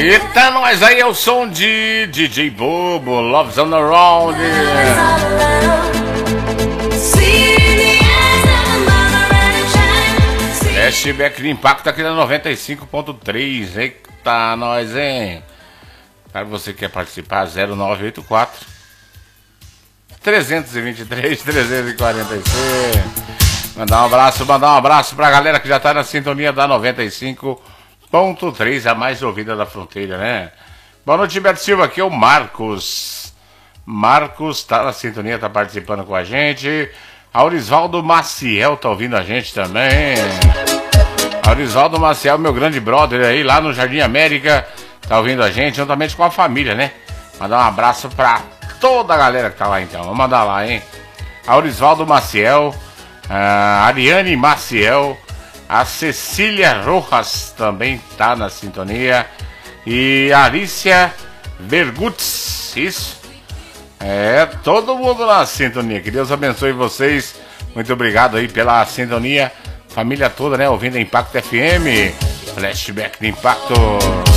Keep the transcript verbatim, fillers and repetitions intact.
Eita, nós aí é o som de D J Bobo, Love's on the Road. Flashback de impacto aqui na noventa e cinco ponto três. Eita, nós, hein? Para você que quer participar, zero nove oito quatro, três dois três, três quatro seis. Mandar um abraço, mandar um abraço pra galera que já tá na sintonia da noventa e cinco ponto três, a mais ouvida da fronteira, né? Boa noite, Beto Silva, aqui é o Marcos. Marcos tá na sintonia, tá participando com a gente. Aurisvaldo Maciel tá ouvindo a gente também. Aurisvaldo Maciel, meu grande brother aí, lá no Jardim América, tá ouvindo a gente, juntamente com a família, né? Mandar um abraço pra toda a galera que tá lá, então. Vamos mandar lá, hein? Aurisvaldo Maciel, a Ariane Maciel, a Cecília Rojas também tá na sintonia, e a Alicia Bergutz, isso? É, todo mundo na sintonia. Que Deus abençoe vocês. Muito obrigado aí pela sintonia. Família toda, né? Ouvindo Impacto F M. Flashback de Impacto.